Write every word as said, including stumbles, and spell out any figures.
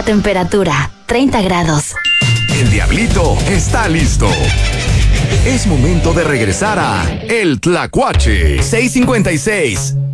La temperatura, treinta grados. El Diablito está listo. Es momento de regresar a El Tlacuache. seiscientos cincuenta y seis